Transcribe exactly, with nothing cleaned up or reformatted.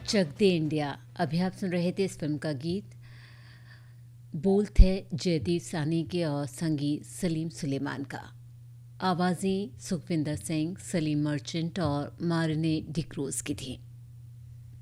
चक दे India. अभी आप सुन रहे थे इस फिल्म का गीत। बोल थे जयदीप साहनी के और संगीत सलीम सुलेमान का। आवाज़ें सुखविंदर सिंह, सलीम मर्चेंट और मारने डिक्रूज की थी।